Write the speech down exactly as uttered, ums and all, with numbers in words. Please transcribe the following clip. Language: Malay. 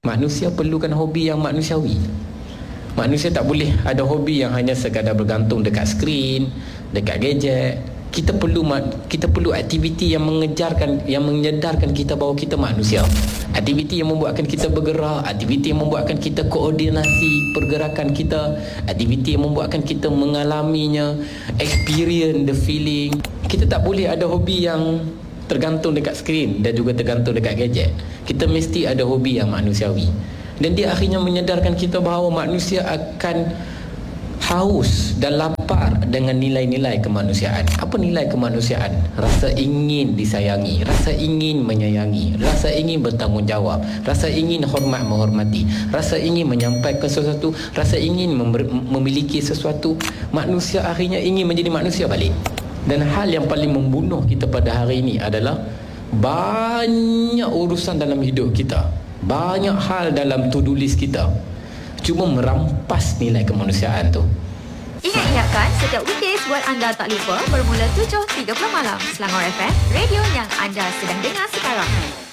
Manusia perlukan hobi yang manusiawi. Manusia tak boleh ada hobi yang hanya sekadar bergantung dekat skrin, dekat gadget. Kita perlu kita perlu aktiviti yang mengejarkan, yang menyedarkan kita bahawa kita manusia. Aktiviti yang membuatkan kita bergerak, aktiviti yang membuatkan kita koordinasi pergerakan kita, aktiviti yang membuatkan kita mengalaminya, experience the feeling. Kita tak boleh ada hobi yang tergantung dekat skrin dan juga tergantung dekat gadget. Kita mesti ada hobi yang manusiawi. Dan dia akhirnya menyedarkan kita bahawa manusia akan haus dan lapar dengan nilai-nilai kemanusiaan. Apa nilai kemanusiaan? Rasa ingin disayangi, rasa ingin menyayangi, rasa ingin bertanggungjawab, rasa ingin hormat menghormati, rasa ingin menyampaikan sesuatu, rasa ingin member- memiliki sesuatu. Manusia akhirnya ingin menjadi manusia balik. Dan hal yang paling membunuh kita pada hari ini adalah banyak urusan dalam hidup kita, banyak hal dalam to-do list kita cuma merampas nilai kemanusiaan tu. Ingat-ingatkan setiap weekdays buat anda tak lupa bermula tujuh tiga puluh malam Selangor F M, radio yang anda sedang dengar sekarang.